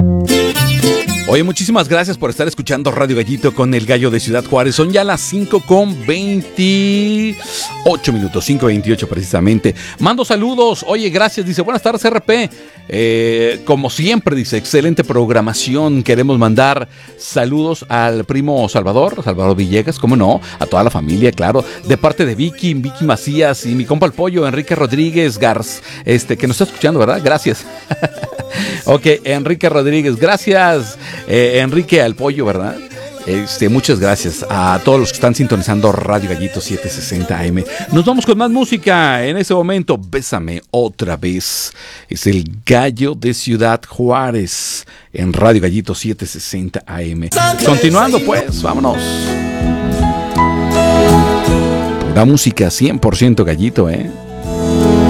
Oye, muchísimas gracias por estar escuchando Radio Gallito con el Gallo de Ciudad Juárez. Son ya las 5:28 minutos, 5:28 precisamente. Mando saludos. Oye, gracias. Dice, buenas tardes, RP. Como siempre, dice, excelente programación. Queremos mandar saludos al primo Salvador Villegas, ¿cómo no? A toda la familia, claro. De parte de Vicky Macías y mi compa el pollo, Enrique Rodríguez Garz, que nos está escuchando, ¿verdad? Gracias. Ok, Enrique Rodríguez, gracias. Enrique al pollo, ¿verdad? Muchas gracias a todos los que están sintonizando Radio Gallito 760 AM. Nos vamos con más música. En ese momento, Bésame otra vez. Es el Gallo de Ciudad Juárez en Radio Gallito 760 AM. Continuando, pues, vámonos. La música 100% gallito,